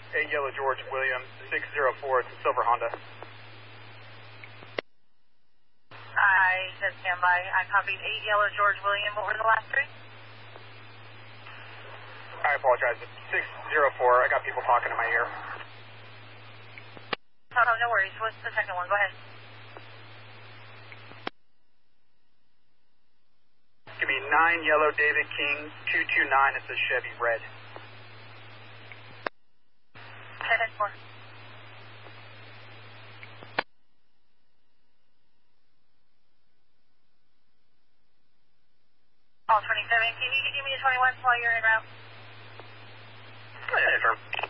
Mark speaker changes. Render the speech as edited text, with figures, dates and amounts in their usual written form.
Speaker 1: 8 Yellow George William, 604, it's a silver Honda.
Speaker 2: I said standby. I copied 8 Yellow George William. What were the last three?
Speaker 1: I apologize, it's 604. I got people talking in my ear.
Speaker 2: Oh, no worries. What's the second one? Go ahead.
Speaker 1: Give me 9 Yellow David King, 229, it's a Chevy red.
Speaker 2: 10-4. All 27. Can you give me a 21 while you're en route?
Speaker 1: Yes, sir.